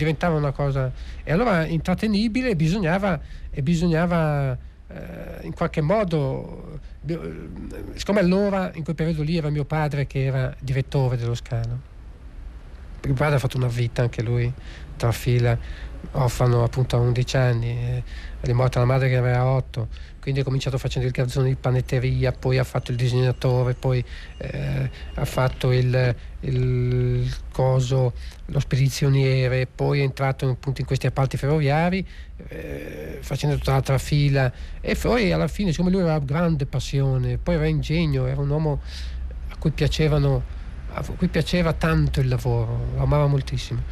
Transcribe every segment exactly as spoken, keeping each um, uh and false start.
diventava una cosa, e allora intrattenibile, bisognava e bisognava eh, in qualche modo, siccome allora in quel periodo lì era mio padre che era direttore dello Scalo, perché mio padre ha fatto una vita anche lui tra fila, orfano appunto a undici anni, eh, è morta la madre che aveva otto, quindi ha cominciato facendo il garzone di panetteria, poi ha fatto il disegnatore, poi eh, ha fatto il, il coso, lo spedizioniere, poi è entrato appunto in questi appalti ferroviari, eh, facendo tutta l'altra fila, e poi alla fine, siccome lui aveva grande passione, poi aveva ingegno, era un uomo a cui piacevano, a cui piaceva tanto il lavoro, lo amava moltissimo.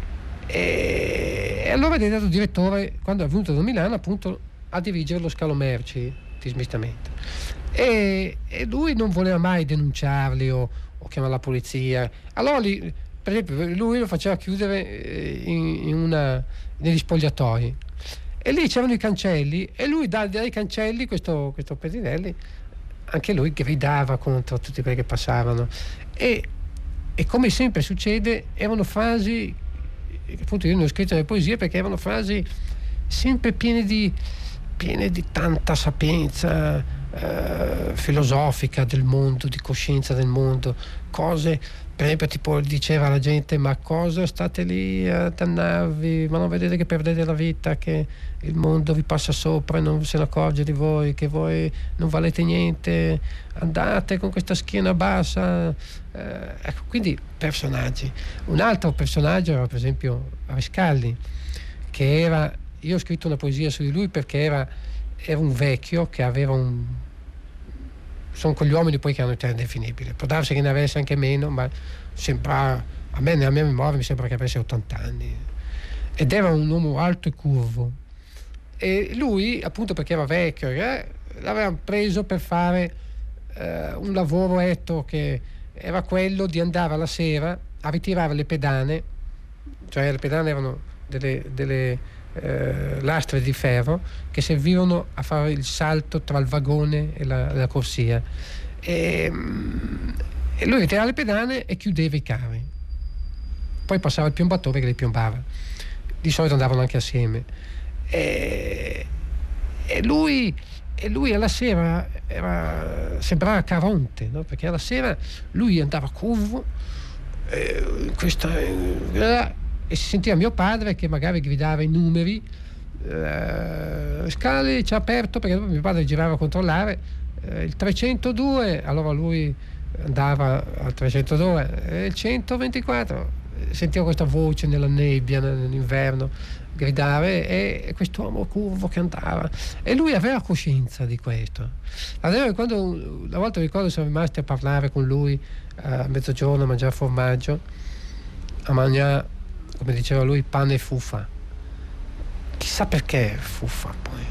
E allora è diventato direttore, quando è venuto da Milano, appunto, a dirigere lo scalo merci di smistamento, e, e lui non voleva mai denunciarli o, o chiamare la polizia. Allora li, per esempio lui lo faceva chiudere in, in una, negli spogliatoi, e lì c'erano i cancelli, e lui dai, dai cancelli, questo, questo Pettinelli, anche lui gridava contro tutti quelli che passavano, e, e come sempre succede erano frasi, appunto io ne ho scritto le poesie perché erano frasi sempre piene di piene di tanta sapienza eh, filosofica del mondo, di coscienza del mondo, cose, per esempio, tipo diceva alla gente: ma cosa state lì a dannarvi, ma non vedete che perdete la vita, che il mondo vi passa sopra e non se ne accorge di voi, che voi non valete niente, andate con questa schiena bassa, eh, ecco, quindi personaggi. Un altro personaggio era per esempio Riscaldi, che era, io ho scritto una poesia su di lui perché era, era un vecchio che aveva un, sono quegli uomini poi che hanno età indefinibile, può darsi che ne avesse anche meno, ma sembra, a me nella mia memoria mi sembra che avesse ottanta anni, ed era un uomo alto e curvo, e lui appunto perché era vecchio eh, l'avevano preso per fare eh, un lavoro etto, che era quello di andare alla sera a ritirare le pedane, cioè le pedane erano delle, delle eh, lastre di ferro che servivano a fare il salto tra il vagone e la, la corsia, e, e lui ritirava le pedane e chiudeva i cavi, poi passava il piombatore che li piombava, di solito andavano anche assieme, e, e lui e lui alla sera era, sembrava Caronte, no? Perché alla sera lui andava curvo eh, questa, eh, e si sentiva mio padre che magari gridava i numeri, eh, Scali ci ha aperto, perché mio padre girava a controllare eh, il trecentodue, allora lui andava al trecentodue, eh, il centoventiquattro, sentivo questa voce nella nebbia nell'inverno gridare, e, e quest'uomo curvo che andava, e lui aveva coscienza di questo. Allora, quando una volta ricordo siamo rimasti a parlare con lui a mezzogiorno, a mangiare formaggio, a mangiare, come diceva lui, pane e fuffa, chissà perché fuffa poi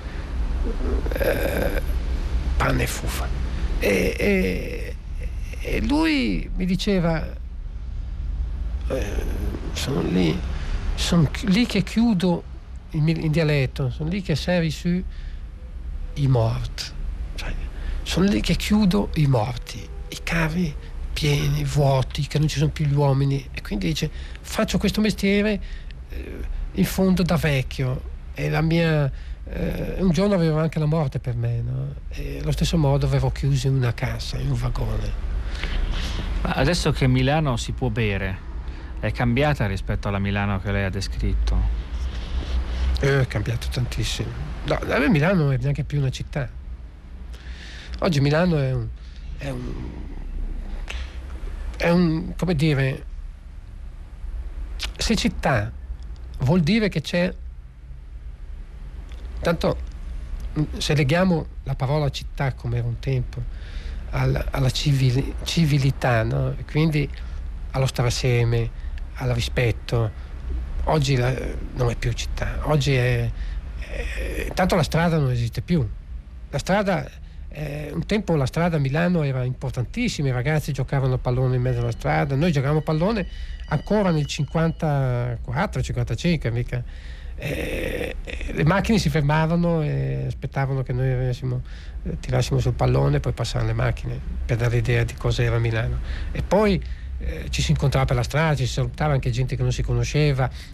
eh, pane e fuffa, e, e, e lui mi diceva eh, sono lì sono lì che chiudo in, in dialetto, sono lì che servi su i morti, cioè, sono lì che chiudo i morti, i cavi pieni, vuoti, che non ci sono più gli uomini, e quindi dice faccio questo mestiere eh, in fondo da vecchio, e la mia eh, un giorno avevo anche la morte per me, no? E allo stesso modo avevo chiuso in una cassa, in un vagone. Ma adesso che Milano si può bere, è cambiata rispetto alla Milano che lei ha descritto? Eh, è cambiato tantissimo. No, a me Milano è neanche più una città. Oggi Milano è un, è un, è un, come dire, se città vuol dire che c'è, tanto se leghiamo la parola città, come era un tempo, alla, alla civili, civiltà, no? Quindi allo stare assieme, al rispetto, oggi la, non è più città, oggi è, è tanto la strada non esiste più. La strada eh, un tempo la strada a Milano era importantissima, i ragazzi giocavano a pallone in mezzo alla strada, noi giocavamo a pallone ancora nel cinquantaquattro cinquantacinque mica eh, le macchine si fermavano e aspettavano che noi avessimo, eh, tirassimo sul pallone, poi passavano le macchine per dare l'idea di cosa era Milano, e poi Eh, ci si incontrava per la strada, ci si salutava anche gente che non si conosceva,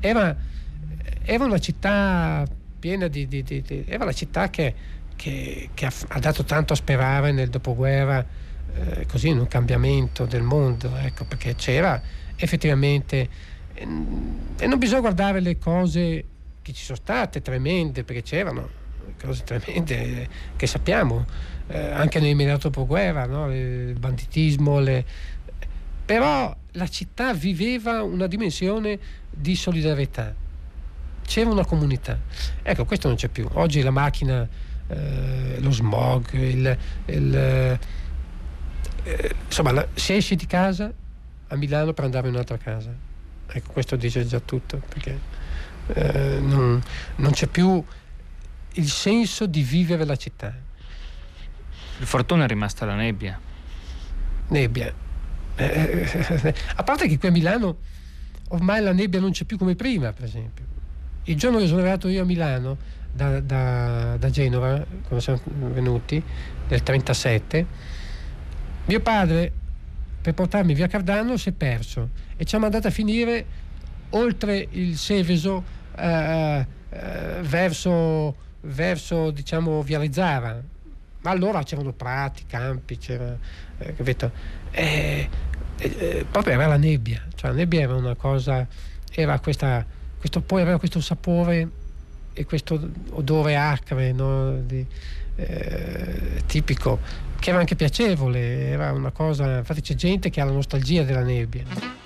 era, era una città piena di, di, di, di era la città che, che, che ha, ha dato tanto a sperare nel dopoguerra, eh, così in un cambiamento del mondo, ecco, perché c'era effettivamente, e non bisogna guardare le cose che ci sono state tremende, perché c'erano cose tremende che sappiamo, eh, anche nell'immediato dopoguerra, no? Il banditismo, le... però la città viveva una dimensione di solidarietà, c'era una comunità. Ecco, questo non c'è più. Oggi la macchina, eh, lo smog, il, il, eh, insomma, la, si esce di casa a Milano per andare in un'altra casa. Ecco, questo dice già tutto, perché eh, non, non c'è più il senso di vivere la città. Per fortuna è rimasta la nebbia. Nebbia. Eh, a parte che qui a Milano ormai la nebbia non c'è più come prima, per esempio. Il giorno che sono arrivato io a Milano da, da, da Genova, quando siamo venuti, nel trentasette, mio padre, per portarmi via Cardano, si è perso e ci ha mandato a finire oltre il Seveso, eh, eh, verso, verso diciamo Viale Zara. Ma allora c'erano prati, campi, c'era, eh, capito? Eh, eh, proprio era la nebbia, cioè la nebbia era una cosa, era questa, questo, poi aveva questo sapore e questo odore acre, no? Di, eh, tipico, che era anche piacevole, era una cosa, infatti c'è gente che ha la nostalgia della nebbia.